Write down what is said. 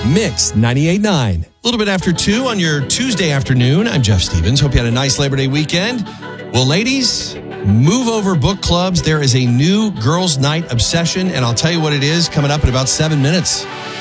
Mix 98.9. A little bit after 2 on your Tuesday afternoon. I'm Jeff Stevens. Hope you had a nice Labor Day weekend. Well, ladies, move over book clubs. There is a new girls' night obsession, and I'll tell you what it is coming up in about 7 minutes.